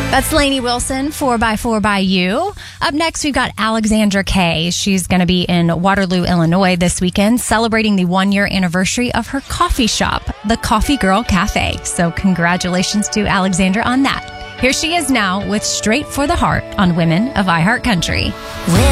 That's Lainey Wilson, 4x4 by You. Up next, we've got Alexandra Kay. She's going to be in Waterloo, Illinois this weekend, celebrating the 1-year anniversary of her coffee shop, the Coffee Girl Cafe. So congratulations to Alexandra on that. Here she is now with Straight for the Heart on Women of iHeart Country.